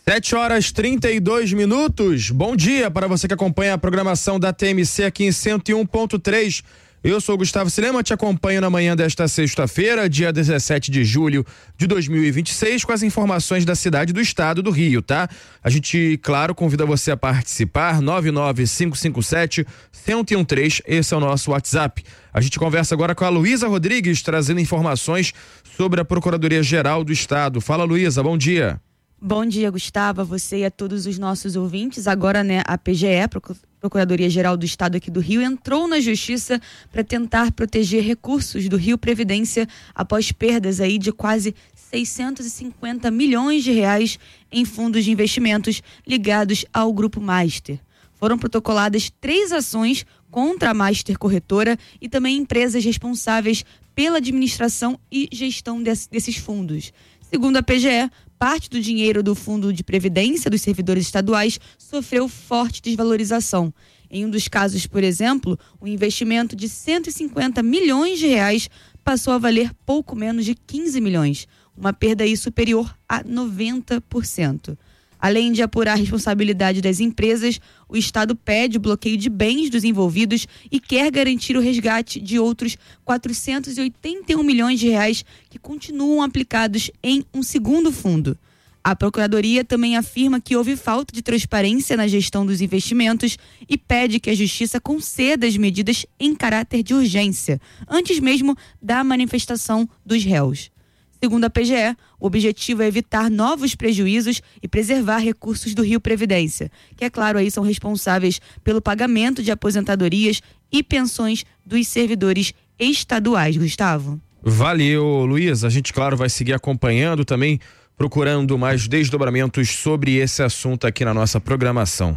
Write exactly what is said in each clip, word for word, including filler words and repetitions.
sete horas e trinta e dois minutos. Bom dia para você que acompanha a programação da T M C aqui em cento e um ponto três. Eu sou o Gustavo Silema, te acompanho na manhã desta sexta-feira, dia dezessete de julho de dois mil e vinte e seis, com as informações da cidade e do estado do Rio, tá? A gente, claro, convida você a participar, nove nove cinco cinco sete, um zero um três, esse é o nosso WhatsApp. A gente conversa agora com a Luísa Rodrigues, trazendo informações sobre a Procuradoria-Geral do Estado. Fala, Luísa, bom dia. Bom dia, Gustavo, a você e a todos os nossos ouvintes. Agora, né, a P G E, Procuradoria-Geral do Estado aqui do Rio, entrou na Justiça para tentar proteger recursos do Rio Previdência após perdas aí de quase seiscentos e cinquenta milhões de reais em fundos de investimentos ligados ao Grupo Master. Foram protocoladas três ações contra a Master Corretora e também empresas responsáveis pela administração e gestão desse, desses fundos. Segundo a P G E, parte do dinheiro do Fundo de Previdência dos servidores estaduais sofreu forte desvalorização. Em um dos casos, por exemplo, o investimento de cento e cinquenta milhões de reais passou a valer pouco menos de quinze milhões, uma perda aí superior a noventa por cento. Além de apurar a responsabilidade das empresas, o Estado pede o bloqueio de bens dos envolvidos e quer garantir o resgate de outros quatrocentos e oitenta e um milhões de reais que continuam aplicados em um segundo fundo. A Procuradoria também afirma que houve falta de transparência na gestão dos investimentos e pede que a Justiça conceda as medidas em caráter de urgência, antes mesmo da manifestação dos réus. Segundo a P G E, o objetivo é evitar novos prejuízos e preservar recursos do Rio Previdência, que, é claro, aí são responsáveis pelo pagamento de aposentadorias e pensões dos servidores estaduais. Gustavo. Valeu, Luísa. A gente, claro, vai seguir acompanhando também, procurando mais desdobramentos sobre esse assunto aqui na nossa programação.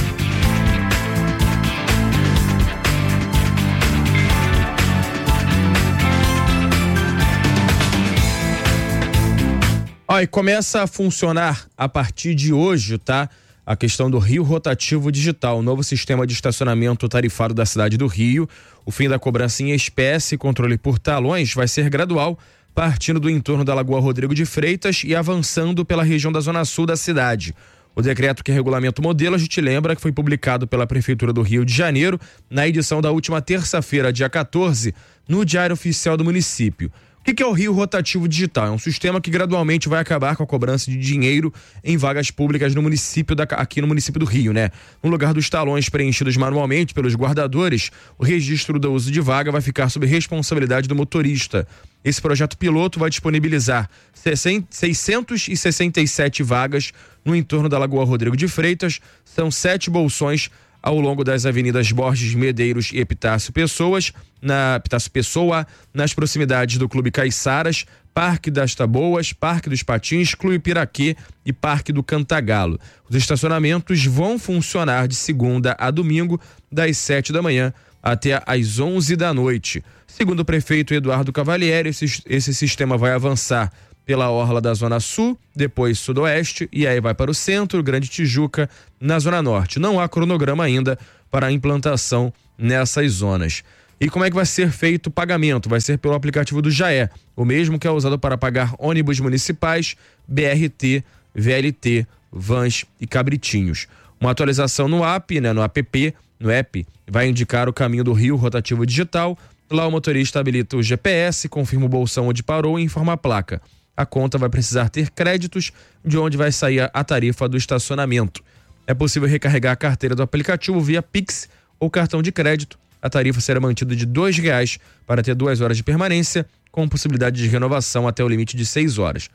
Ó, e começa a funcionar a partir de hoje, tá? A questão do Rio Rotativo Digital, o novo sistema de estacionamento tarifário da cidade do Rio. O fim da cobrança em espécie e controle por talões vai ser gradual, partindo do entorno da Lagoa Rodrigo de Freitas e avançando pela região da zona sul da cidade. O decreto que regulamenta o modelo, a gente lembra que foi publicado pela Prefeitura do Rio de Janeiro na edição da última terça-feira, dia quatorze, no Diário Oficial do município. O que é o Rio Rotativo Digital? É um sistema que gradualmente vai acabar com a cobrança de dinheiro em vagas públicas no município da, aqui no município do Rio, né? No lugar dos talões preenchidos manualmente pelos guardadores, o registro do uso de vaga vai ficar sob responsabilidade do motorista. Esse projeto piloto vai disponibilizar seiscentas e sessenta e sete vagas no entorno da Lagoa Rodrigo de Freitas. São sete bolsões ao longo das avenidas Borges Medeiros e Epitácio Pessoas, na Epitácio Pessoa, nas proximidades do Clube Caiçaras, Parque das Taboas, Parque dos Patins, Clube Piraquê e Parque do Cantagalo. Os estacionamentos vão funcionar de segunda a domingo, das sete da manhã até às onze da noite. Segundo o prefeito Eduardo Cavalieri, esse, esse sistema vai avançar pela orla da Zona Sul, depois Sudoeste e aí vai para o Centro, Grande Tijuca, na Zona Norte. Não há cronograma ainda para a implantação nessas zonas. E como é que vai ser feito o pagamento? Vai ser pelo aplicativo do Jaé, o mesmo que é usado para pagar ônibus municipais, B R T, V L T, vans e cabritinhos. Uma atualização no app, né, no app, no app, vai indicar o caminho do Rio Rotativo Digital. Lá o motorista habilita o G P S, confirma o bolsão onde parou e informa a placa. A conta vai precisar ter créditos de onde vai sair a tarifa do estacionamento. É possível recarregar a carteira do aplicativo via Pix ou cartão de crédito. A tarifa será mantida de dois reais para ter duas horas de permanência, com possibilidade de renovação até o limite de seis horas.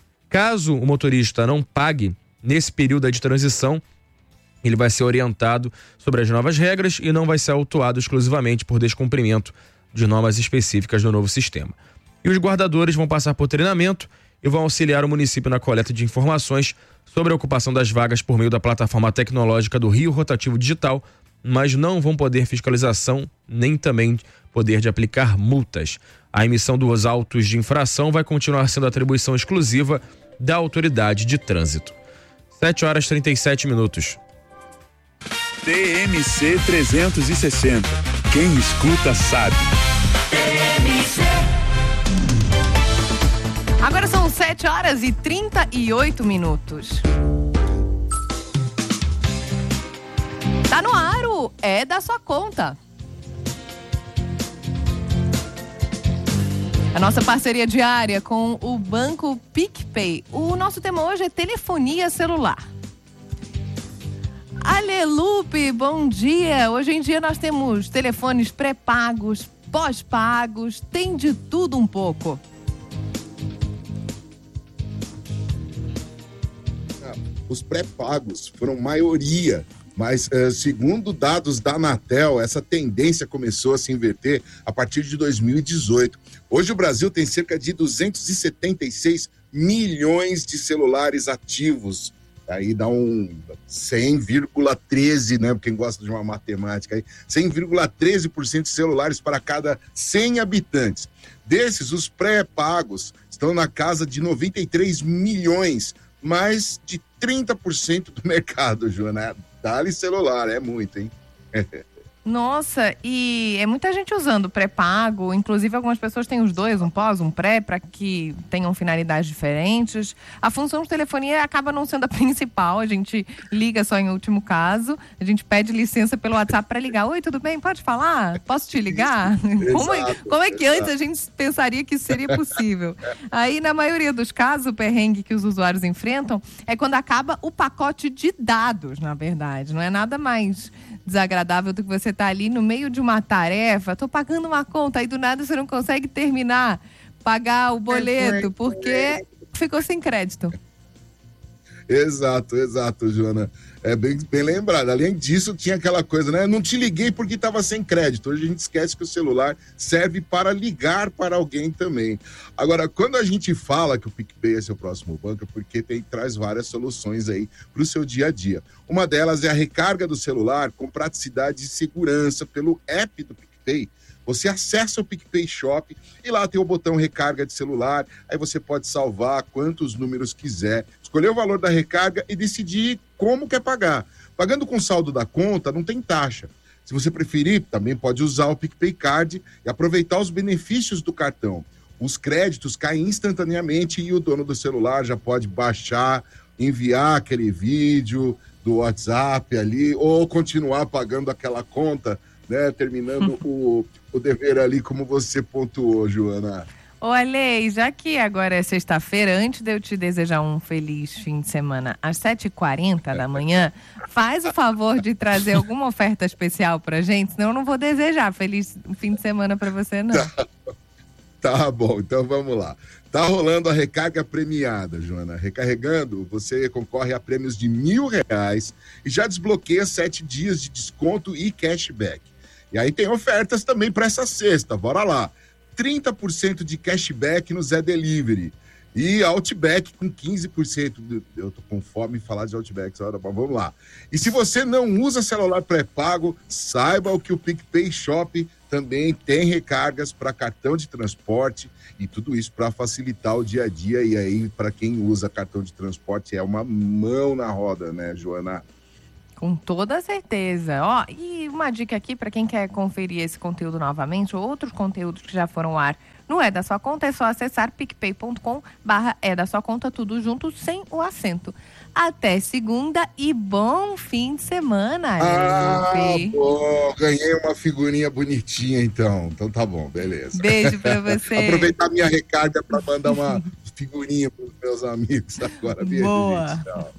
Caso o motorista não pague nesse período de transição, ele vai ser orientado sobre as novas regras e não vai ser autuado exclusivamente por descumprimento de normas específicas do novo sistema. E os guardadores vão passar por treinamento e vão auxiliar o município na coleta de informações sobre a ocupação das vagas por meio da plataforma tecnológica do Rio Rotativo Digital, mas não vão poder fiscalização nem também poder de aplicar multas. A emissão dos autos de infração vai continuar sendo atribuição exclusiva da autoridade de trânsito. sete horas e trinta e sete minutos. T M C trezentos e sessenta. Quem escuta sabe. Agora são sete horas e trinta e oito minutos. no ar o É da Sua Conta. A nossa parceria diária com o Banco PicPay. O nosso tema hoje é telefonia celular. Alelupe, bom dia! Hoje em dia nós temos telefones pré-pagos, pós-pagos, tem de tudo um pouco. Os pré-pagos foram maioria, mas uh, segundo dados da Anatel, essa tendência começou a se inverter a partir de dois mil e dezoito. Hoje o Brasil tem cerca de duzentos e setenta e seis milhões de celulares ativos. Aí dá um cem vírgula treze, né? Quem gosta de uma matemática aí, cem vírgula treze por cento de celulares para cada cem habitantes. Desses, os pré-pagos estão na casa de noventa e três milhões, mais de trinta por cento do mercado, Joana. Dá-lhe celular, é muito, hein? Nossa, e é muita gente usando pré-pago, inclusive algumas pessoas têm os dois, um pós, um pré, para que tenham finalidades diferentes. A função de telefonia acaba não sendo a principal, a gente liga só em último caso, a gente pede licença pelo WhatsApp para ligar. Oi, tudo bem? Pode falar? Posso te ligar? Como é, como é que antes a gente pensaria que isso seria possível? Aí, na maioria dos casos, o perrengue que os usuários enfrentam é quando acaba o pacote de dados, na verdade. Não é nada mais desagradável do que você tá ali no meio de uma tarefa, tô pagando uma conta, aí do nada você não consegue terminar, pagar o boleto, porque ficou sem crédito. Exato, exato, Joana. É bem, bem lembrado. Além disso, tinha aquela coisa, né? Não te liguei porque estava sem crédito. Hoje a gente esquece que o celular serve para ligar para alguém também. Agora, quando a gente fala que o PicPay é seu próximo banco, é porque tem, traz várias soluções aí para o seu dia a dia. Uma delas é a recarga do celular com praticidade e segurança pelo app do PicPay. Você acessa o PicPay Shop e lá tem o botão recarga de celular, aí você pode salvar quantos números quiser, escolher o valor da recarga e decidir como quer pagar. Pagando com saldo da conta, não tem taxa. Se você preferir, também pode usar o PicPay Card e aproveitar os benefícios do cartão. Os créditos caem instantaneamente e o dono do celular já pode baixar, enviar aquele vídeo do WhatsApp ali ou continuar pagando aquela conta, né, terminando o, o dever ali, como você pontuou, Joana. Ô, Ale, já que agora é sexta-feira, antes de eu te desejar um feliz fim de semana às sete e quarenta da manhã, faz o favor de trazer alguma oferta especial pra gente, senão eu não vou desejar feliz fim de semana pra você, não. Tá, tá bom, então vamos lá. Tá rolando a recarga premiada, Joana. Recarregando, você concorre a prêmios de mil reais e já desbloqueia sete dias de desconto e cashback. E aí tem ofertas também para essa sexta, bora lá. trinta por cento de cashback no Zé Delivery e Outback com quinze por cento. De... Eu tô com fome de falar de Outback, mas vamos lá. E se você não usa celular pré-pago, saiba o que o PicPay Shop também tem recargas para cartão de transporte e tudo isso para facilitar o dia a dia. E aí, para quem usa cartão de transporte, é uma mão na roda, né, Joana? Com toda certeza. Ó, e uma dica aqui para quem quer conferir esse conteúdo novamente, ou outros conteúdos que já foram ao ar no É da Sua Conta, é só acessar picpay.com barra É da Sua Conta, tudo junto, sem o acento. Até segunda e bom fim de semana. Ah, bom, ganhei uma figurinha bonitinha então. Então tá bom, beleza. Beijo pra você. Aproveitar minha recarga para mandar uma figurinha pros meus amigos agora. Beijo, boa. Gente, tchau.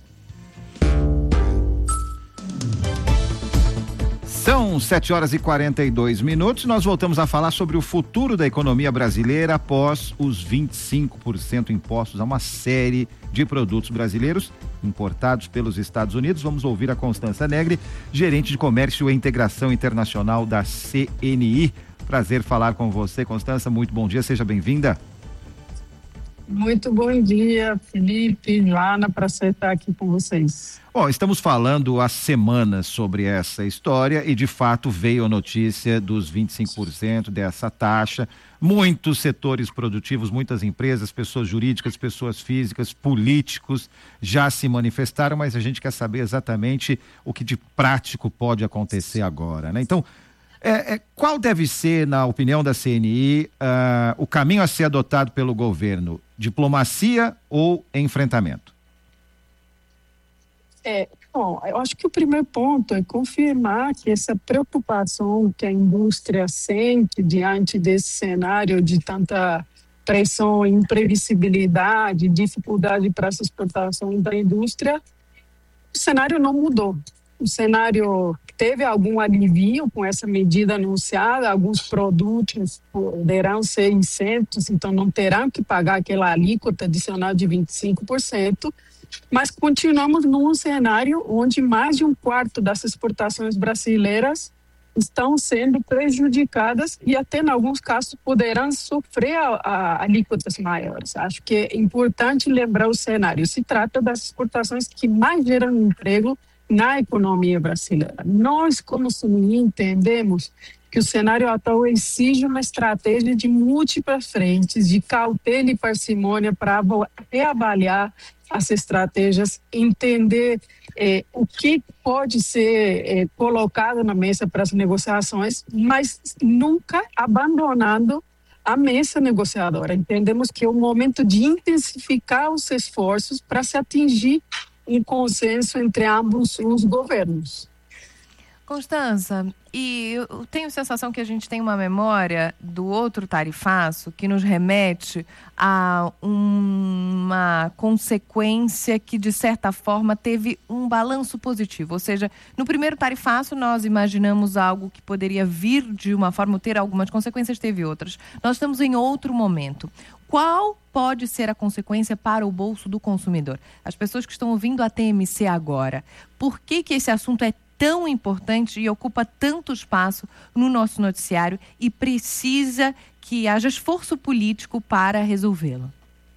São sete horas e quarenta e dois minutos. Nós voltamos a falar sobre o futuro da economia brasileira após os vinte e cinco por cento impostos a uma série de produtos brasileiros importados pelos Estados Unidos. Vamos ouvir a Constança Negri, gerente de comércio e integração internacional da C N I. Prazer falar com você, Constança. Muito bom dia, seja bem-vinda. Muito bom dia, Felipe, Joana, prazer estar aqui com vocês. Bom, estamos falando há semanas sobre essa história e de fato veio a notícia dos vinte e cinco por cento dessa taxa. Muitos setores produtivos, muitas empresas, pessoas jurídicas, pessoas físicas, políticos já se manifestaram, mas a gente quer saber exatamente o que de prático pode acontecer agora, né? Então, É, é, qual deve ser, na opinião da C N I, uh, o caminho a ser adotado pelo governo? Diplomacia ou enfrentamento? É, bom, eu acho que o primeiro ponto é confirmar que essa preocupação que a indústria sente diante desse cenário de tanta pressão, imprevisibilidade, dificuldade para essa exportação da indústria, o cenário não mudou. O cenário teve algum alívio com essa medida anunciada, alguns produtos poderão ser isentos, então não terão que pagar aquela alíquota adicional de vinte e cinco por cento, mas continuamos num cenário onde mais de um quarto das exportações brasileiras estão sendo prejudicadas e até, em alguns casos, poderão sofrer a, a, alíquotas maiores. Acho que é importante lembrar o cenário. Se trata das exportações que mais geram emprego na economia brasileira. Nós, como S N I, entendemos que o cenário atual exige uma estratégia de múltiplas frentes, de cautela e parcimônia para reavaliar as estratégias, entender eh, o que pode ser eh, colocado na mesa para as negociações, mas nunca abandonando a mesa negociadora. Entendemos que é o momento de intensificar os esforços para se atingir um consenso entre ambos os governos. Constança, e eu tenho a sensação que a gente tem uma memória do outro tarifaço que nos remete a uma consequência que, de certa forma, teve um balanço positivo. Ou seja, no primeiro tarifaço nós imaginamos algo que poderia vir de uma forma, ter algumas consequências, teve outras. Nós estamos em outro momento. Qual pode ser a consequência para o bolso do consumidor? As pessoas que estão ouvindo a T M C agora, por que que esse assunto é tão importante e ocupa tanto espaço no nosso noticiário e precisa que haja esforço político para resolvê-lo?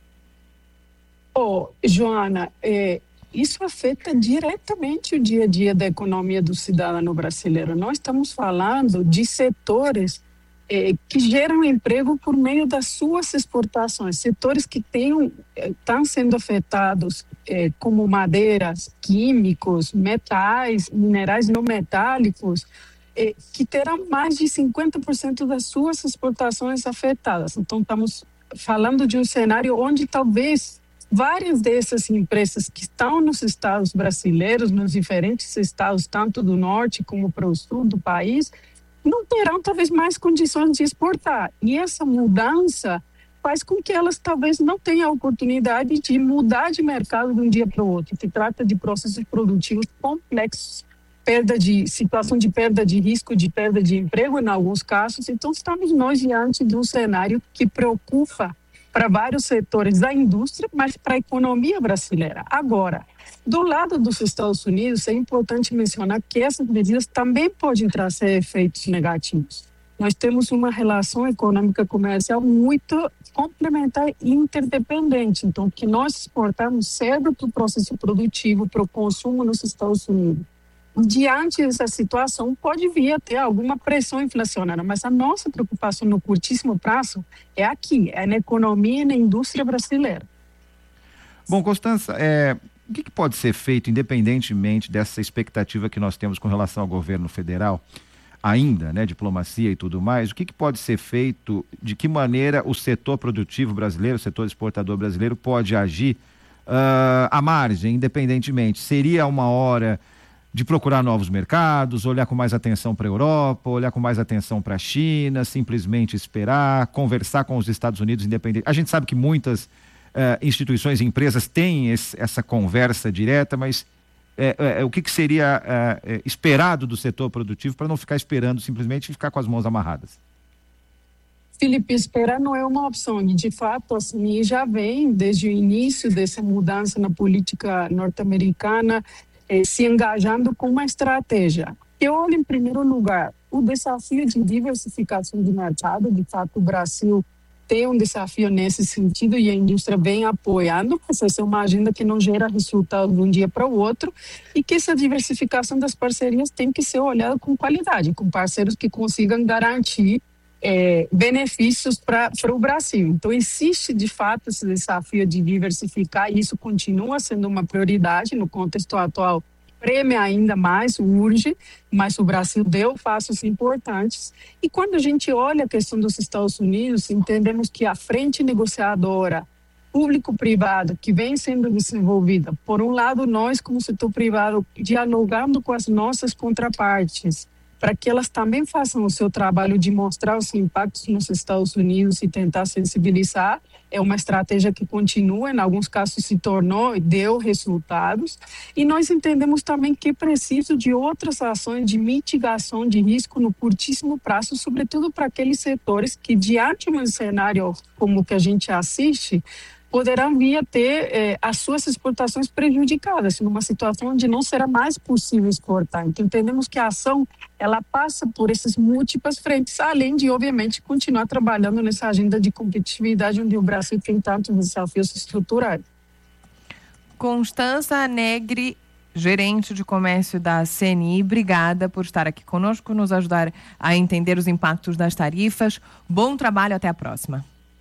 Oh, Joana, é, isso afeta diretamente o dia a dia da economia do cidadão brasileiro. Nós estamos falando de setores é, que geram emprego por meio das suas exportações, setores que tenham, estão sendo afetados é, como madeiras, químicos, metais, minerais não metálicos, é, que terão mais de cinquenta por cento das suas exportações afetadas. Então, estamos falando de um cenário onde talvez várias dessas empresas que estão nos estados brasileiros, nos diferentes estados, tanto do norte como para o sul do país, não terão talvez mais condições de exportar. E essa mudança faz com que elas talvez não tenham a oportunidade de mudar de mercado de um dia para o outro. Se trata de processos produtivos complexos, perda de situação de perda de risco, de perda de emprego em alguns casos. Então, estamos nós diante de um cenário que preocupa para vários setores da indústria, mas para a economia brasileira. Agora, do lado dos Estados Unidos, é importante mencionar que essas medidas também podem trazer efeitos negativos. Nós temos uma relação econômica comercial muito complementar e interdependente. Então, o que nós exportamos serve para o processo produtivo, para o consumo nos Estados Unidos. Diante dessa situação, pode vir a ter alguma pressão inflacionária, mas a nossa preocupação no curtíssimo prazo é aqui, é na economia e na indústria brasileira. Bom, Constança, é, o que, que pode ser feito, independentemente dessa expectativa que nós temos com relação ao governo federal, ainda, né, diplomacia e tudo mais, o que, que pode ser feito, de que maneira o setor produtivo brasileiro, o setor exportador brasileiro pode agir uh, à margem, independentemente? Seria uma hora de procurar novos mercados, olhar com mais atenção para a Europa, olhar com mais atenção para a China, simplesmente esperar, conversar com os Estados Unidos independente. A gente sabe que muitas uh, instituições e empresas têm esse, essa conversa direta, mas é, é, o que, que seria é, esperado do setor produtivo para não ficar esperando simplesmente e ficar com as mãos amarradas? Felipe, esperar não é uma opção. E, de fato, a S N I já vem, desde o início dessa mudança na política norte-americana, Eh, se engajando com uma estratégia. Eu olho, em primeiro lugar, o desafio de diversificação de mercado. De fato, o Brasil tem um desafio nesse sentido e a indústria vem apoiando, mas essa é uma agenda que não gera resultado de um dia para o outro e que essa diversificação das parcerias tem que ser olhada com qualidade, com parceiros que consigam garantir É, benefícios para o Brasil. Então, existe de fato esse desafio de diversificar e isso continua sendo uma prioridade no contexto atual. Prêmio ainda mais, urge, mas o Brasil deu passos importantes. E quando a gente olha a questão dos Estados Unidos, entendemos que a frente negociadora público-privado que vem sendo desenvolvida. Por um lado, nós, como setor privado, dialogando com as nossas contrapartes, para que elas também façam o seu trabalho de mostrar os impactos nos Estados Unidos e tentar sensibilizar. É uma estratégia que continua, em alguns casos se tornou e deu resultados. E nós entendemos também que é preciso de outras ações de mitigação de risco no curtíssimo prazo, sobretudo para aqueles setores que, diante de um cenário como o que a gente assiste, poderão vir a ter eh, as suas exportações prejudicadas, numa situação onde não será mais possível exportar. Então, entendemos que a ação ela passa por essas múltiplas frentes, além de, obviamente, continuar trabalhando nessa agenda de competitividade, onde o Brasil tem tantos desafios estruturais. Constança Negri, gerente de comércio da C N I, obrigada por estar aqui conosco, nos ajudar a entender os impactos das tarifas. Bom trabalho, até a próxima.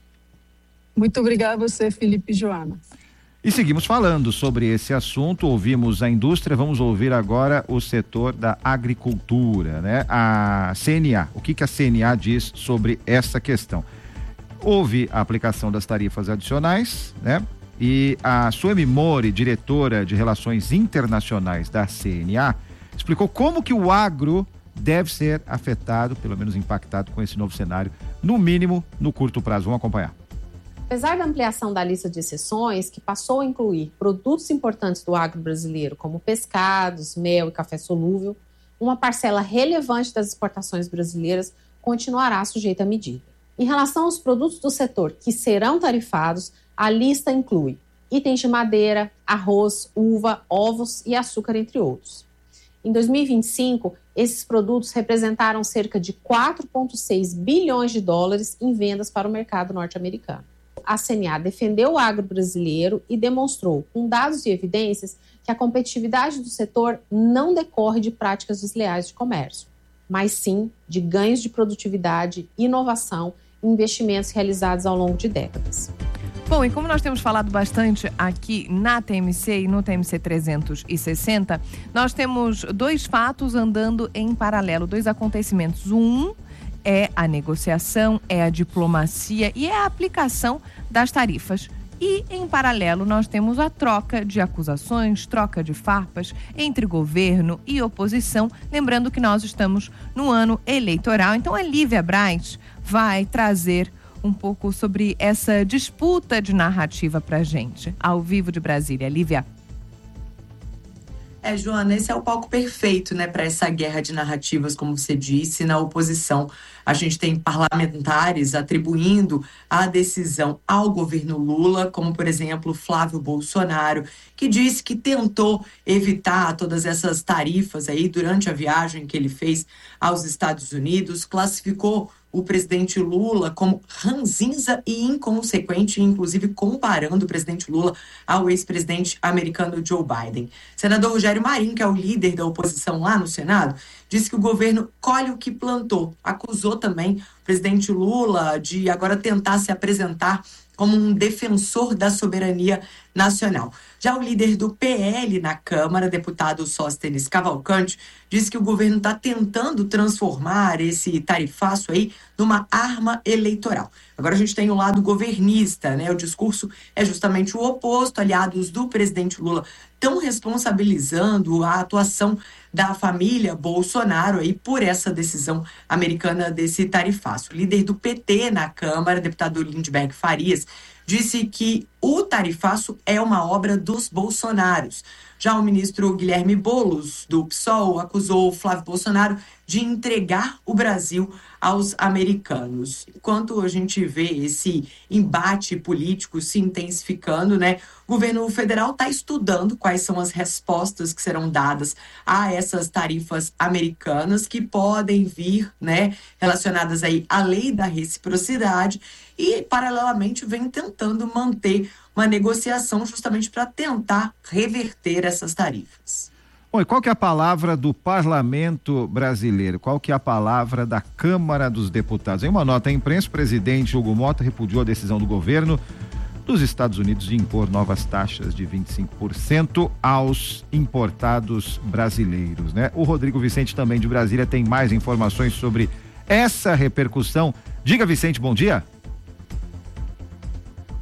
Muito obrigada a você, Felipe e Joana. E seguimos falando sobre esse assunto, ouvimos a indústria, vamos ouvir agora o setor da agricultura, né? A C N A, o que que a C N A diz sobre essa questão? Houve a aplicação das tarifas adicionais, né? E a Suemi Mori, diretora de Relações Internacionais da C N A, explicou como que o agro deve ser afetado, pelo menos impactado com esse novo cenário, no mínimo no curto prazo. Vamos acompanhar. Apesar da ampliação da lista de exceções, que passou a incluir produtos importantes do agro brasileiro, como pescados, mel e café solúvel, uma parcela relevante das exportações brasileiras continuará sujeita à medida. Em relação aos produtos do setor que serão tarifados, a lista inclui itens de madeira, arroz, uva, ovos e açúcar, entre outros. Em dois mil e vinte e cinco, esses produtos representaram cerca de quatro vírgula seis bilhões de dólares em vendas para o mercado norte-americano. A C N A defendeu o agro brasileiro e demonstrou, com dados e evidências, que a competitividade do setor não decorre de práticas desleais de comércio, mas sim de ganhos de produtividade, inovação e investimentos realizados ao longo de décadas. Bom, e como nós temos falado bastante aqui na T M C e no T M C trezentos e sessenta, nós temos dois fatos andando em paralelo, dois acontecimentos. Um é a negociação, é a diplomacia e é a aplicação das tarifas. E, em paralelo, nós temos a troca de acusações, troca de farpas entre governo e oposição. Lembrando que nós estamos no ano eleitoral. Então, a Lívia Braz vai trazer um pouco sobre essa disputa de narrativa pra gente. Ao vivo de Brasília. Lívia. É, Joana, esse é o palco perfeito, né, para essa guerra de narrativas, como você disse. Na oposição, a gente tem parlamentares atribuindo a decisão ao governo Lula, como, por exemplo, Flávio Bolsonaro, que disse que tentou evitar todas essas tarifas aí durante a viagem que ele fez aos Estados Unidos, classificou o presidente Lula como ranzinza e inconsequente, inclusive comparando o presidente Lula ao ex-presidente americano Joe Biden. Senador Rogério Marinho, que é o líder da oposição lá no Senado, disse que o governo colhe o que plantou. Acusou também o presidente Lula de agora tentar se apresentar como um defensor da soberania nacional. Já o líder do P L na Câmara, deputado Sóstenes Cavalcante, disse que o governo está tentando transformar esse tarifaço aí numa arma eleitoral. Agora a gente tem o lado governista, né? O discurso é justamente o oposto. Aliados do presidente Lula estão responsabilizando a atuação da família Bolsonaro aí por essa decisão americana desse tarifaço. O líder do P T na Câmara, deputado Lindbergh Farias, disse que o tarifaço é uma obra dos Bolsonaros. Já o ministro Guilherme Boulos, do P SOL, acusou Flávio Bolsonaro de entregar o Brasil aos americanos. Enquanto a gente vê esse embate político se intensificando, né, o governo federal está estudando quais são as respostas que serão dadas a essas tarifas americanas que podem vir, né, relacionadas aí à lei da reciprocidade e, paralelamente, vem tentando manter uma negociação justamente para tentar reverter essas tarifas. Bom, e qual que é a palavra do parlamento brasileiro? Qual que é a palavra da Câmara dos Deputados? Em uma nota à imprensa, o presidente Hugo Mota repudiou a decisão do governo dos Estados Unidos de impor novas taxas de vinte e cinco por cento aos importados brasileiros, né? O Rodrigo Vicente, também de Brasília, tem mais informações sobre essa repercussão. Diga, Vicente, bom dia.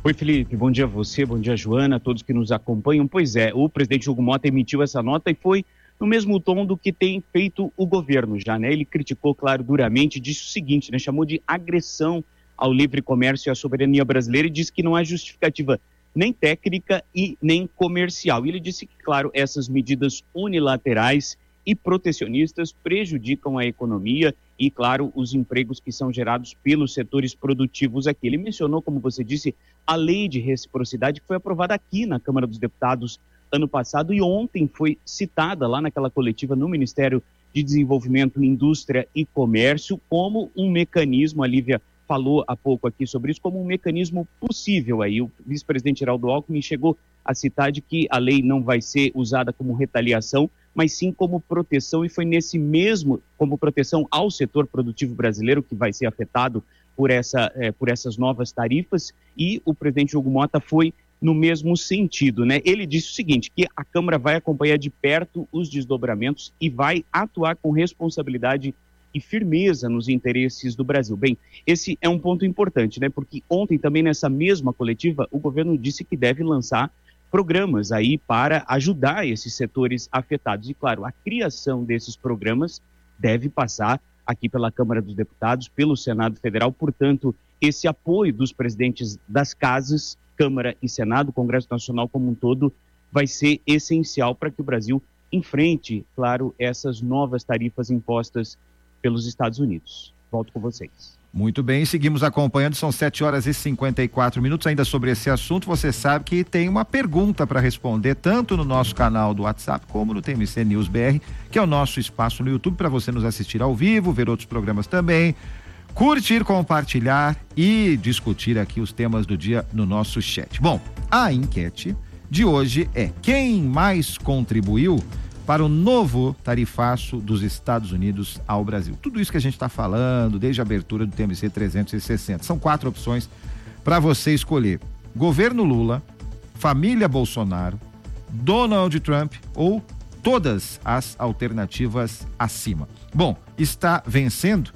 Oi, Felipe, bom dia a você, bom dia, Joana, a todos que nos acompanham. Pois é, o presidente Hugo Motta emitiu essa nota e foi no mesmo tom do que tem feito o governo já, né? Ele criticou, claro, duramente, disse o seguinte, né? Chamou de agressão ao livre comércio e à soberania brasileira e disse que não há justificativa nem técnica e nem comercial. E ele disse que, claro, essas medidas unilaterais e protecionistas prejudicam a economia e, claro, os empregos que são gerados pelos setores produtivos aqui. Ele mencionou, como você disse, a lei de reciprocidade que foi aprovada aqui na Câmara dos Deputados ano passado e ontem foi citada lá naquela coletiva no Ministério de Desenvolvimento, Indústria e Comércio como um mecanismo, a Lívia falou há pouco aqui sobre isso, como um mecanismo possível aí. O vice-presidente Geraldo Alckmin chegou a citar de que a lei não vai ser usada como retaliação, mas sim como proteção, e foi nesse mesmo, como proteção ao setor produtivo brasileiro que vai ser afetado por, essa, eh, por essas novas tarifas, e o presidente Hugo Motta foi no mesmo sentido, né? Ele disse o seguinte, que a Câmara vai acompanhar de perto os desdobramentos e vai atuar com responsabilidade e firmeza nos interesses do Brasil. Bem, esse é um ponto importante, né? Porque ontem também nessa mesma coletiva o governo disse que deve lançar programas aí para ajudar esses setores afetados. E claro, a criação desses programas deve passar aqui pela Câmara dos Deputados, pelo Senado Federal. Portanto, esse apoio dos presidentes das casas, Câmara e Senado, Congresso Nacional como um todo, vai ser essencial para que o Brasil enfrente, claro, essas novas tarifas impostas pelos Estados Unidos. Volto com vocês. Muito bem, seguimos acompanhando, são sete horas e cinquenta e quatro minutos. Ainda sobre esse assunto, você sabe que tem uma pergunta para responder, tanto no nosso canal do WhatsApp como no T M C News B R, que é o nosso espaço no YouTube para você nos assistir ao vivo, ver outros programas também, curtir, compartilhar e discutir aqui os temas do dia no nosso chat. Bom, a enquete de hoje é: quem mais contribuiu para o novo tarifaço dos Estados Unidos ao Brasil? Tudo isso que a gente está falando desde a abertura do T M C trezentos e sessenta. São quatro opções para você escolher: governo Lula, família Bolsonaro, Donald Trump ou todas as alternativas acima. Bom, está vencendo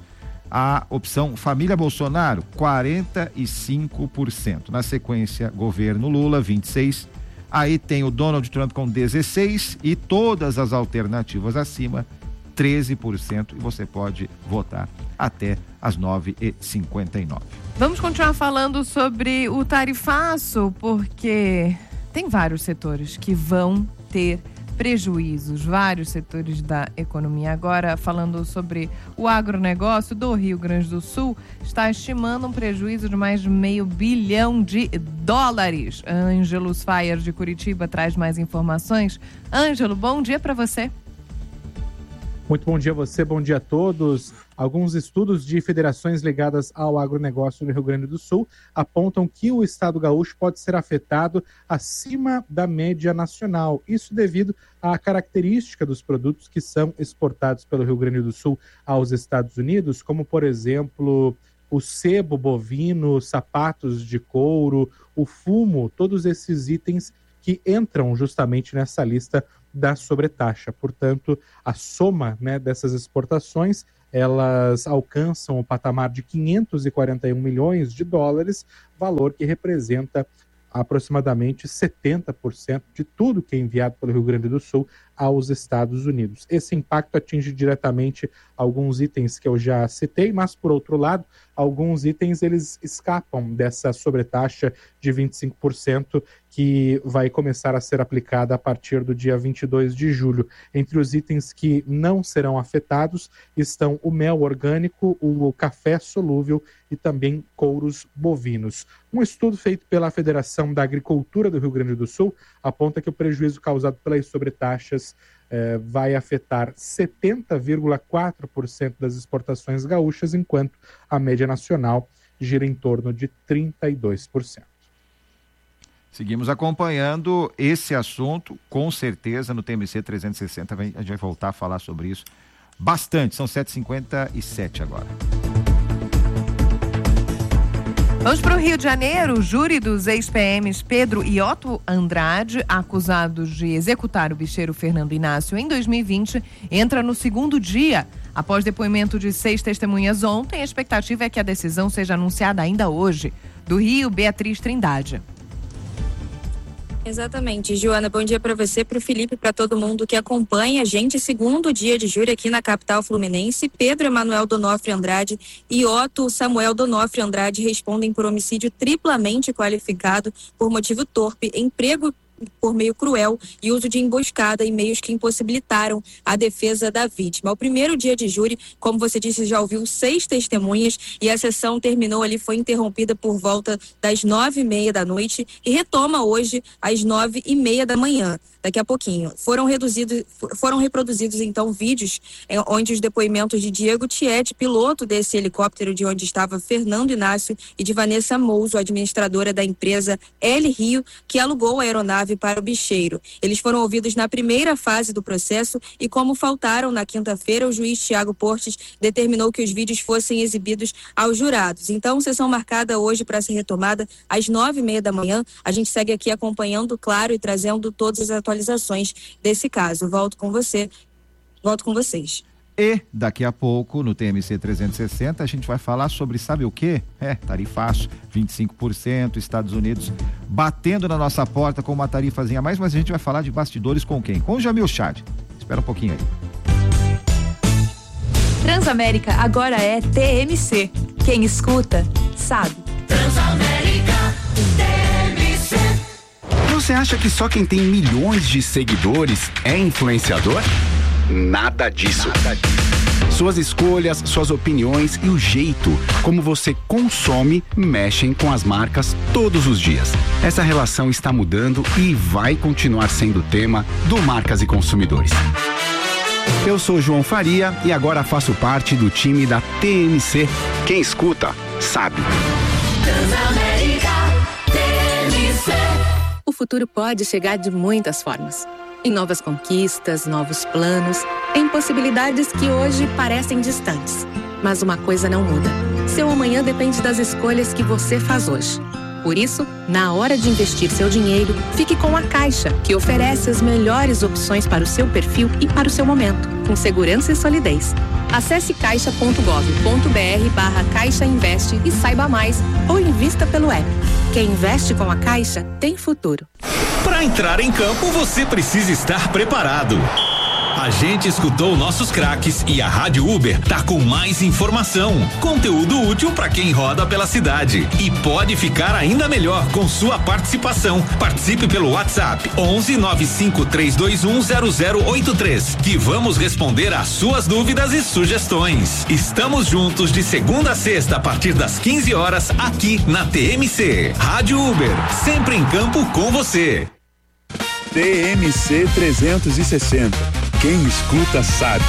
a opção família Bolsonaro, quarenta e cinco por cento. Na sequência, governo Lula, vinte e seis por cento. Aí tem o Donald Trump com dezesseis por cento e todas as alternativas acima, treze por cento. E você pode votar até às nove e cinquenta e nove. Vamos continuar falando sobre o tarifaço, porque tem vários setores que vão ter prejuízos, vários setores da economia. Agora, falando sobre o agronegócio do Rio Grande do Sul, está estimando um prejuízo de mais de meio bilhão de dólares. Ângelo Sfaier, de Curitiba, traz mais informações. Ângelo, bom dia para você. Muito bom dia a você, bom dia a todos. Alguns estudos de federações ligadas ao agronegócio no Rio Grande do Sul apontam que o estado gaúcho pode ser afetado acima da média nacional. Isso devido à característica dos produtos que são exportados pelo Rio Grande do Sul aos Estados Unidos, como, por exemplo, o sebo bovino, sapatos de couro, o fumo, todos esses itens que entram justamente nessa lista da sobretaxa. Portanto, a soma, né, dessas exportações, elas alcançam o patamar de quinhentos e quarenta e um milhões de dólares, valor que representa aproximadamente setenta por cento de tudo que é enviado pelo Rio Grande do Sul aos Estados Unidos. Esse impacto atinge diretamente alguns itens que eu já citei, mas, por outro lado, alguns itens eles escapam dessa sobretaxa de vinte e cinco por cento que vai começar a ser aplicada a partir do dia vinte e dois de julho. Entre os itens que não serão afetados estão o mel orgânico, o café solúvel e também couros bovinos. Um estudo feito pela Federação da Agricultura do Rio Grande do Sul aponta que o prejuízo causado pelas sobretaxas eh, vai afetar setenta vírgula quatro por cento das exportações gaúchas, enquanto a média nacional gira em torno de trinta e dois por cento. Seguimos acompanhando esse assunto, com certeza no T M C trezentos e sessenta, a gente vai voltar a falar sobre isso bastante. São sete e cinquenta e sete agora. Vamos para o Rio de Janeiro. O júri dos ex-P Ms Pedro e Otto Andrade, acusados de executar o bicheiro Fernando Inácio em dois mil e vinte, entra no segundo dia. Após depoimento de seis testemunhas ontem, a expectativa é que a decisão seja anunciada ainda hoje. do Rio, Beatriz Trindade. Exatamente, Joana, bom dia para você, para o Felipe, para todo mundo que acompanha a gente. Segundo dia de júri aqui na capital fluminense, Pedro Emanuel Donofrio Andrade e Otto Samuel Donofrio Andrade respondem por homicídio triplamente qualificado por motivo torpe, emprego por meio cruel e uso de emboscada em meios que impossibilitaram a defesa da vítima. O primeiro dia de júri, como você disse, já ouviu seis testemunhas e a sessão terminou ali, foi interrompida por volta das nove e meia da noite e retoma hoje às nove e meia da manhã. Daqui a pouquinho. Foram reduzidos, foram reproduzidos então vídeos eh, onde os depoimentos de Diego Tiet, piloto desse helicóptero de onde estava Fernando Inácio, e de Vanessa Mouso, administradora da empresa L Rio, que alugou a aeronave para o bicheiro. Eles foram ouvidos na primeira fase do processo e, como faltaram na quinta-feira, o juiz Tiago Portes determinou que os vídeos fossem exibidos aos jurados. Então, sessão marcada hoje para ser retomada às nove e meia da manhã. A gente segue aqui acompanhando, claro, e trazendo todas as atualizações desse caso. Volto com você, volto com vocês. E daqui a pouco, no T M C trezentos e sessenta, a gente vai falar sobre, sabe o quê? É, tarifaço, vinte e cinco por cento, Estados Unidos batendo na nossa porta com uma tarifazinha a mais, mas a gente vai falar de bastidores com quem? Com o Jamil Chad. Espera um pouquinho aí. Transamérica agora é T M C. Quem escuta, sabe. Transamérica T M C. Você acha que só quem tem milhões de seguidores é influenciador? Nada disso. Nada disso. Suas escolhas, suas opiniões e o jeito como você consome mexem com as marcas todos os dias. Essa relação está mudando e vai continuar sendo tema do Marcas e Consumidores. Eu sou João Faria e agora faço parte do time da T M C. Quem escuta, sabe. Transamérica T M C. O futuro pode chegar de muitas formas. Em novas conquistas, novos planos, em possibilidades que hoje parecem distantes. Mas uma coisa não muda. Seu amanhã depende das escolhas que você faz hoje. Por isso, na hora de investir seu dinheiro, fique com a Caixa, que oferece as melhores opções para o seu perfil e para o seu momento, com segurança e solidez. Acesse caixa ponto gov ponto br barra Caixa Investe e saiba mais, ou invista pelo app. Quem investe com a Caixa tem futuro. Para entrar em campo, você precisa estar preparado. A gente escutou nossos craques e a Rádio Uber tá com mais informação, conteúdo útil para quem roda pela cidade e pode ficar ainda melhor com sua participação. Participe pelo WhatsApp onze nove cinco três dois um zero zero oito três, que vamos responder às suas dúvidas e sugestões. Estamos juntos de segunda a sexta a partir das quinze horas aqui na T M C. Rádio Uber, sempre em campo com você. T M C trezentos e sessenta. Quem escuta sabe.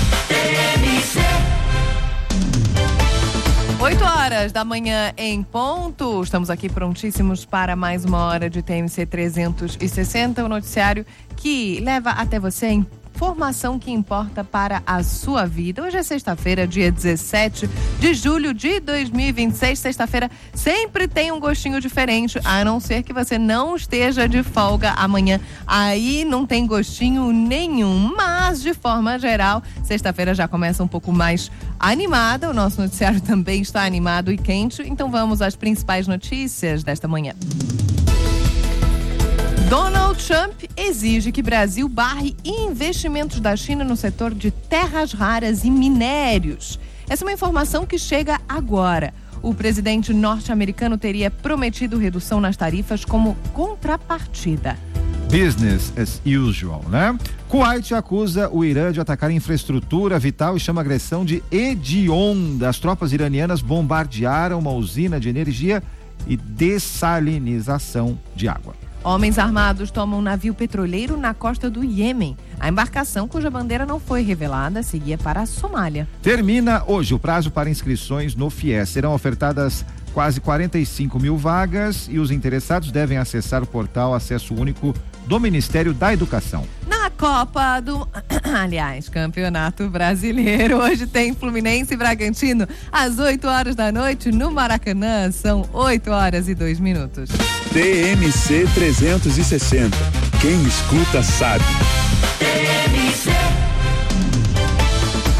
oito horas da manhã em ponto. Estamos aqui prontíssimos para mais uma hora de T M C trezentos e sessenta, o noticiário que leva até você a informação que importa para a sua vida. Hoje é sexta-feira, dia dezessete de julho de dois mil e vinte e seis. Sexta-feira sempre tem um gostinho diferente, a não ser que você não esteja de folga amanhã. Aí não tem gostinho nenhum, mas de forma geral, sexta-feira já começa um pouco mais animada. O nosso noticiário também está animado e quente. Então vamos às principais notícias desta manhã. Donald Trump exige que Brasil barre investimentos da China no setor de terras raras e minérios. Essa é uma informação que chega agora. O presidente norte-americano teria prometido redução nas tarifas como contrapartida. Business as usual, né? Kuwait acusa o Irã de atacar infraestrutura vital e chama a agressão de hedionda. As tropas iranianas bombardearam uma usina de energia e dessalinização de água. Homens armados tomam um navio petroleiro na costa do Iêmen. A embarcação, cuja bandeira não foi revelada, seguia para a Somália. Termina hoje o prazo para inscrições no FIES. Serão ofertadas quase quarenta e cinco mil vagas e os interessados devem acessar o portal Acesso Único do Ministério da Educação. Na Copa do... Aliás, Campeonato Brasileiro. Hoje tem Fluminense e Bragantino às oito horas da noite no Maracanã. São oito horas e dois minutos. T M C trezentos e sessenta. Quem escuta sabe. Pois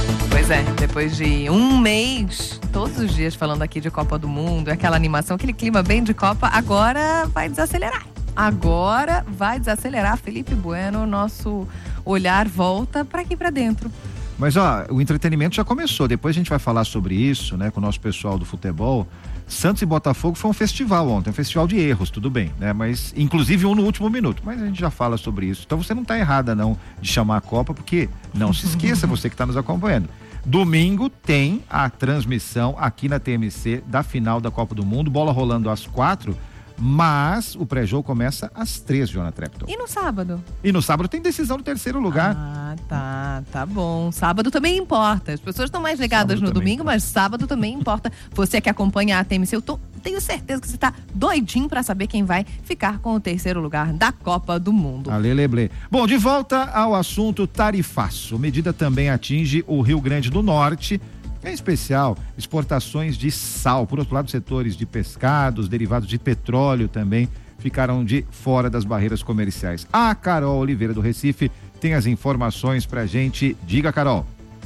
Pois é, depois de um mês, todos os dias falando aqui de Copa do Mundo, aquela animação, aquele clima bem de Copa, agora vai desacelerar. Agora vai desacelerar. Felipe Bueno, nosso olhar volta para aqui para dentro. Mas ó, o entretenimento já começou, depois a gente vai falar sobre isso, né, com o nosso pessoal do futebol. Santos e Botafogo foi um festival ontem, um festival de erros, tudo bem, né, mas inclusive um no último minuto, mas a gente já fala sobre isso. Então você não está errada não de chamar a Copa, porque não se esqueça, você que está nos acompanhando. Domingo tem a transmissão aqui na T M C da final da Copa do Mundo, bola rolando às quatro, mas o pré-jogo começa às três, Joana Trepton. E no sábado? E no sábado tem decisão do terceiro lugar. Ah, tá, tá bom. Sábado também importa. As pessoas estão mais ligadas sábado no domingo, importa. Mas sábado também importa. Você que acompanha a T M C, eu tô, tenho certeza que você tá doidinho pra saber quem vai ficar com o terceiro lugar da Copa do Mundo. Ale Leblé. Bom, de volta ao assunto tarifaço. A medida também atinge o Rio Grande do Norte, em especial exportações de sal. Por outro lado, setores de pescados, derivados de petróleo também ficaram de fora das barreiras comerciais. A Carol Oliveira do Recife tem as informações pra gente. Diga, Carol.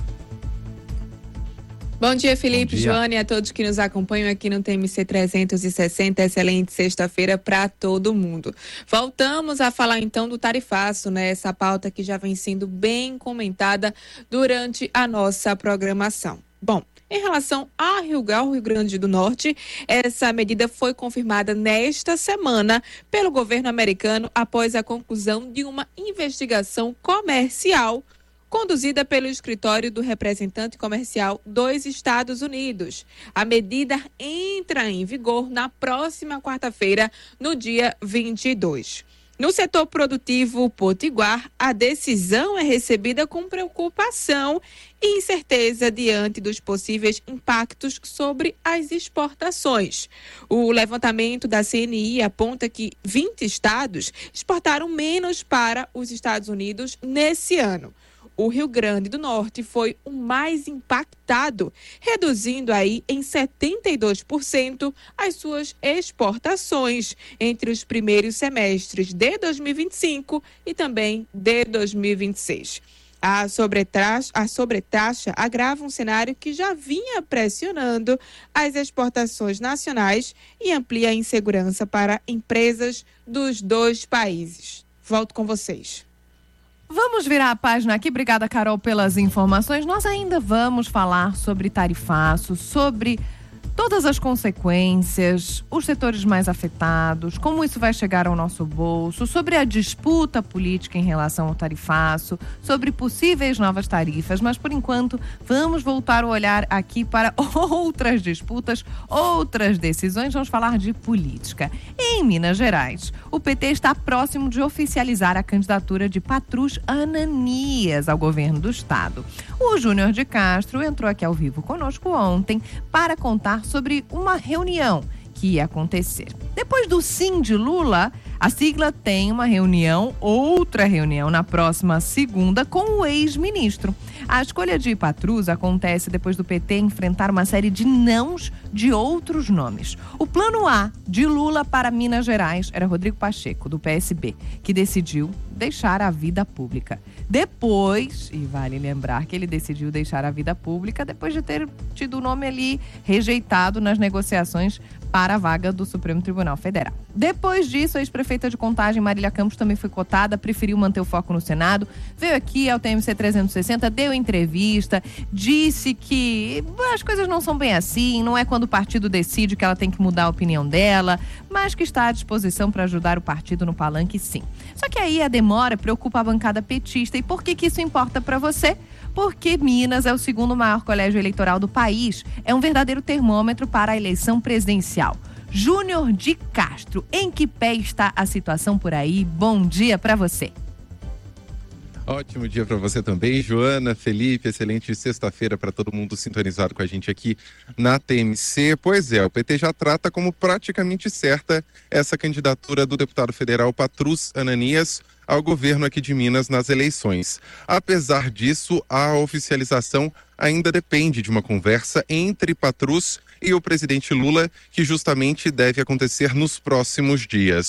Bom dia, Felipe, Joana e a todos que nos acompanham aqui no T M C trezentos e sessenta. Excelente sexta-feira para todo mundo. Voltamos a falar então do tarifaço, né? Essa pauta que já vem sendo bem comentada durante a nossa programação. Bom, em relação a Rio, ao Rio Grande do Norte, essa medida foi confirmada nesta semana pelo governo americano após a conclusão de uma investigação comercial conduzida pelo escritório do representante comercial dos Estados Unidos. A medida entra em vigor na próxima quarta-feira, no dia vinte e dois. No setor produtivo potiguar, a decisão é recebida com preocupação e incerteza diante dos possíveis impactos sobre as exportações. O levantamento da C N I aponta que vinte estados exportaram menos para os Estados Unidos nesse ano. O Rio Grande do Norte foi o mais impactado, reduzindo aí em setenta e dois por cento as suas exportações entre os primeiros semestres de dois mil e vinte e cinco e também de dois mil e vinte e seis. A sobretaxa, a sobretaxa agrava um cenário que já vinha pressionando as exportações nacionais e amplia a insegurança para empresas dos dois países. Volto com vocês. Vamos virar a página aqui. Obrigada, Carol, pelas informações. Nós ainda vamos falar sobre tarifaço, sobre todas as consequências, os setores mais afetados, como isso vai chegar ao nosso bolso, sobre a disputa política em relação ao tarifaço, sobre possíveis novas tarifas, mas por enquanto vamos voltar o olhar aqui para outras disputas, outras decisões. Vamos falar de política. Em Minas Gerais, o P T está próximo de oficializar a candidatura de Patrus Ananias ao governo do estado. O Júnior de Castro entrou aqui ao vivo conosco ontem para contar sobre uma reunião que ia acontecer. Depois do sim de Lula, a sigla tem uma reunião, outra reunião na próxima segunda com o ex-ministro. A escolha de Patrus acontece depois do P T enfrentar uma série de nãos de outros nomes. O plano A de Lula para Minas Gerais era Rodrigo Pacheco, do P S B, que decidiu deixar a vida pública. Depois, e vale lembrar que ele decidiu deixar a vida pública depois de ter tido o nome ali rejeitado nas negociações para a vaga do Supremo Tribunal Federal. Depois disso, a ex-prefeita de Contagem, Marília Campos, também foi cotada, preferiu manter o foco no Senado, veio aqui ao T M C trezentos e sessenta, deu entrevista, disse que as coisas não são bem assim, não é quando o partido decide que ela tem que mudar a opinião dela, mas que está à disposição para ajudar o partido no palanque, sim. Só que aí a demora preocupa a bancada petista. E por que que isso importa para você? Porque Minas é o segundo maior colégio eleitoral do país, é um verdadeiro termômetro para a eleição presidencial. Júnior de Castro, em que pé está a situação por aí? Bom dia para você. Ótimo dia para você também, Joana, Felipe, excelente sexta-feira para todo mundo sintonizado com a gente aqui na T M C. Pois é, o P T já trata como praticamente certa essa candidatura do deputado federal Patrus Ananias ao governo aqui de Minas nas eleições. Apesar disso, a oficialização ainda depende de uma conversa entre Patrus e o presidente Lula, que justamente deve acontecer nos próximos dias.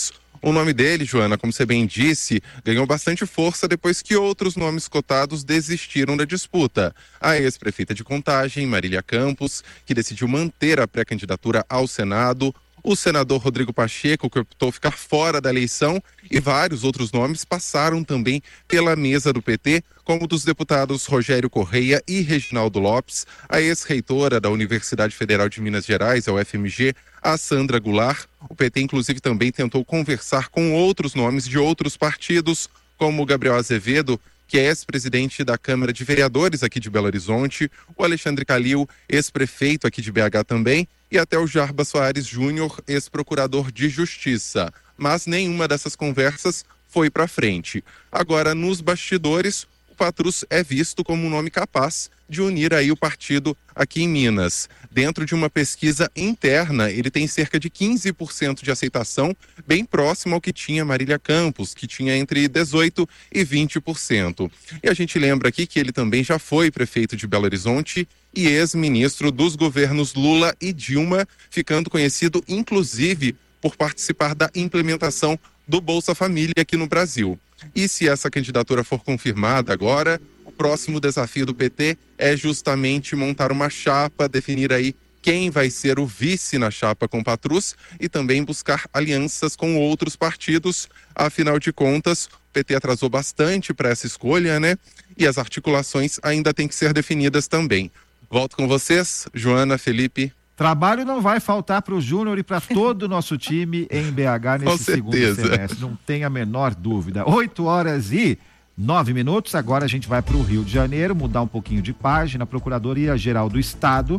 O nome dele, Joana, como você bem disse, ganhou bastante força depois que outros nomes cotados desistiram da disputa. A ex-prefeita de Contagem, Marília Campos, que decidiu manter a pré-candidatura ao Senado, o senador Rodrigo Pacheco, que optou ficar fora da eleição, e vários outros nomes passaram também pela mesa do P T, como dos deputados Rogério Correia e Reginaldo Lopes, a ex-reitora da Universidade Federal de Minas Gerais, a U F M G, a Sandra Goulart. O P T, inclusive, também tentou conversar com outros nomes de outros partidos, como o Gabriel Azevedo, que é ex-presidente da Câmara de Vereadores aqui de Belo Horizonte, o Alexandre Calil, ex-prefeito aqui de B H também, e até o Jarbas Soares Júnior, ex-procurador de Justiça. Mas nenhuma dessas conversas foi para frente. Agora, nos bastidores, o Patrus é visto como um nome capaz de unir aí o partido aqui em Minas. Dentro de uma pesquisa interna, ele tem cerca de quinze por cento de aceitação, bem próximo ao que tinha Marília Campos, que tinha entre dezoito por cento e vinte por cento. E a gente lembra aqui que ele também já foi prefeito de Belo Horizonte e ex-ministro dos governos Lula e Dilma, ficando conhecido inclusive por participar da implementação do Bolsa Família aqui no Brasil. E se essa candidatura for confirmada agora, o próximo desafio do P T é justamente montar uma chapa, definir aí quem vai ser o vice na chapa com Patrus e também buscar alianças com outros partidos. Afinal de contas, o P T atrasou bastante para essa escolha, né? E as articulações ainda têm que ser definidas também. Volto com vocês, Joana, Felipe. Trabalho não vai faltar para o Júnior e para todo o nosso time em B H nesse segundo semestre, não tem a menor dúvida. oito horas e nove minutos, agora a gente vai para o Rio de Janeiro, mudar um pouquinho de página. A Procuradoria-Geral do Estado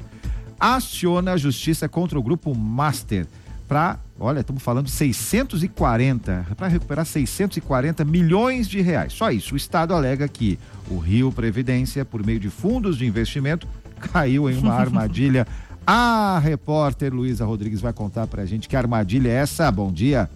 aciona a justiça contra o Grupo Master para, olha, estamos falando seiscentos e quarenta, para recuperar seiscentos e quarenta milhões de reais. Só isso, o Estado alega que o Rio Previdência, por meio de fundos de investimento, caiu em uma armadilha. A repórter Luísa Rodrigues vai contar pra gente que armadilha é essa. Bom dia.